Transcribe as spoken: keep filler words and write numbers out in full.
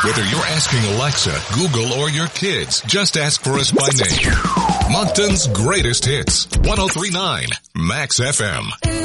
Whether you're asking Alexa, Google, or your kids, just ask for us by name. Moncton's greatest hits. ten thirty-nine Max F M.